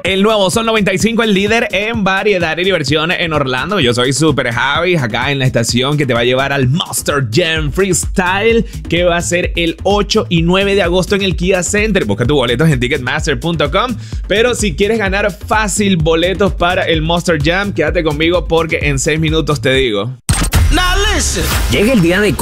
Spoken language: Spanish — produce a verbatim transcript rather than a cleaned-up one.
El nuevo Sol noventa y cinco, el líder en variedad y diversión en Orlando. Yo soy Super Javi, acá en la estación que te va a llevar al Monster Jam Freestyle, que va a ser el ocho y nueve de agosto en el Kia Center. Busca tus boletos en ticketmaster punto com. Pero si quieres ganar fácil boletos para el Monster Jam, quédate conmigo porque en seis minutos te digo. Llega el día de